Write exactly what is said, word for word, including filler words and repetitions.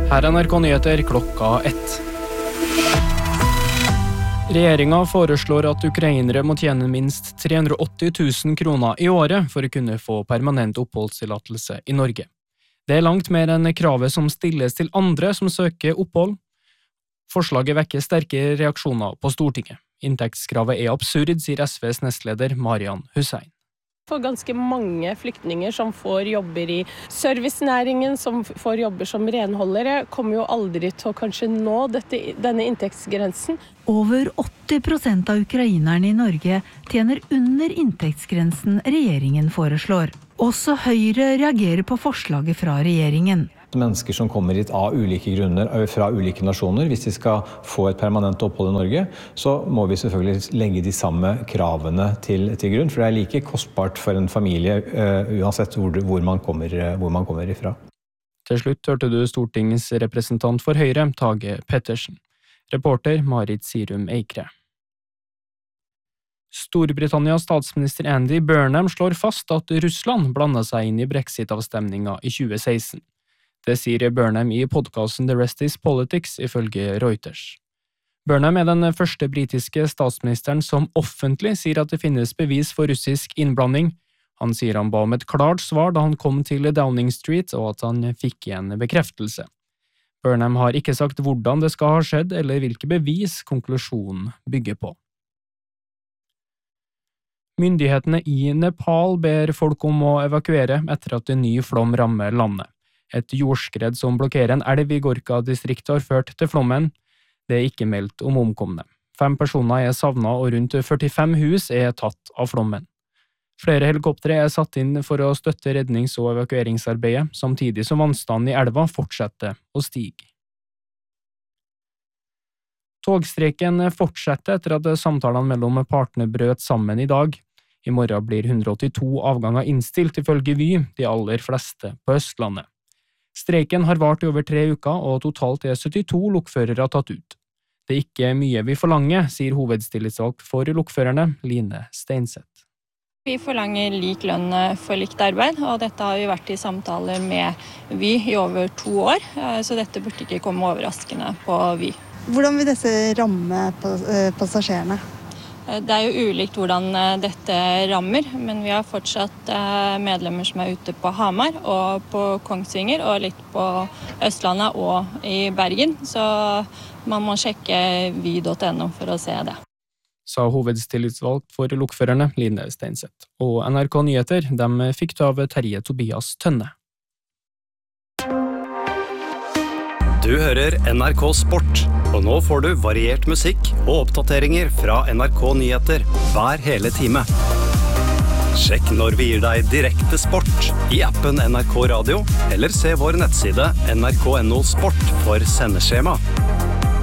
Her er N R K Nyheter klokka ett. Regjeringen foreslår at ukrainere må tjene minst tre hundre og åtti tusen kroner i året for å kunne få permanent oppholdstillatelse i Norge. Det er langt mer enn kravet som stilles til andre som søker opphold. Forslaget vekker sterke reaksjoner på Stortinget. Inntektskravet er absurd, sier S Vs nestleder Marian Hussein. For ganske mange flyktninger som får jobber i servicenæringen, som får jobber som renholdere, kommer jo aldri til å kanskje nå dette, denne inntektsgrensen. Over åtti prosent av ukrainerne i Norge tjener under inntektsgrensen regjeringen foreslår. Også Høyre reagerer på forslaget fra regjeringen. Mennesker som kommer hit av ulike grunner, fra ulike nasjoner, hvis de skal få et permanent opphold i Norge, så må vi selvfølgelig legge de samme kravene til, til grunn, for det er like kostbart for en familie, uh, uansett hvor, hvor, man kommer, hvor man kommer ifra. Til slutt hørte du stortingsrepresentant for Høyre, Tage Pettersen. Reporter Marit Sirum Eikre. Storbritannias statsminister Andy Burnham slår fast at Russland blandet seg inn i Brexit-avstemningen i tjue seksten. Det sier Burnham i podcasten The Rest is Politics, ifølge Reuters. Burnham er den første britiske statsministeren som offentlig sier at det finnes bevis for russisk innblanding. Han sier han ba om et klart svar da han kom til Downing Street, og at han fikk igjen bekreftelse. Burnham har ikke sagt hvordan det skal ha skjedd, eller hvilke bevis konklusjonen bygger på. Myndighetene i Nepal ber folk om å evakuere etter at en ny flom rammer landet. Et jordskred som blokkerer en elv i Gorka-distriktet har ført til flommen. Det er ikke meldt om omkomne. Fem personer er savnet, og rundt førtifem hus er tatt av flommen. Flere helikoptre er satt inn for å støtte rednings- og evakueringsarbeidet, samtidig som vannstanden i elva fortsetter å stige. Togstreiken fortsetter etter at samtalene mellom partene brøt sammen i dag. I morgen blir hundre og åttito avganger innstilt ifølge Vy, de aller fleste på Østlandet. Streiken har vart i over tre uker, og totalt er syttito lokførere tatt ut. Det er ikke mye vi forlanger, sier hovedstillitsvalgt for lokførerne, Line Steinseth. Vi forlanger lik lønn for likt arbeid, og dette har vi vært i samtaler med Vy i over to år, så dette burde ikke komme overraskende på Vy. Hvordan vil dette ramme passasjerene? Det er jo ulikt hvordan dette rammer, men vi har fortsatt medlemmer som er ute på Hamar og på Kongsvinger og litt på Østlandet og i Bergen, så man må sjekke vy punktum no for å se det. Sa hovedstillitsvalgt for lokførerne Line Steinseth. Og N R K Nyheter, de fikk ta av Terje Tobias Tønne. Du hører N R K Sport, og nå får du variert musikk og oppdateringer fra N R K Nyheter hver hele time. Sjekk når vi gir deg direkte sport i appen N R K Radio, eller se vår nettside N R K punktum no sport for sendeskjema.